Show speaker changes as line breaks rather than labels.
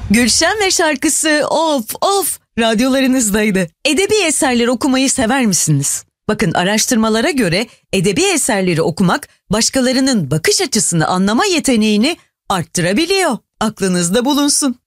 Gülşen ve şarkısı of radyolarınızdaydı. Edebi eserler okumayı sever misiniz? Bakın, araştırmalara göre edebi eserleri okumak başkalarının bakış açısını anlama yeteneğini arttırabiliyor. Aklınızda bulunsun.